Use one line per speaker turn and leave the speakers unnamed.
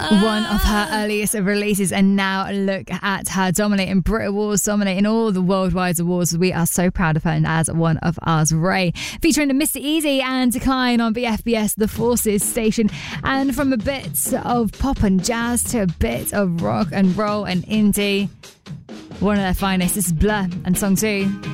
One of her earliest releases, and now look at her dominating Brit Awards, dominating all the worldwide awards. We are so proud of her and as one of ours. Ray, featuring Mr. Easy and Decline on BFBS, the Forces station. And from a bit of pop and jazz to a bit of rock and roll and indie, one of their finest. This is Blur and Song 2.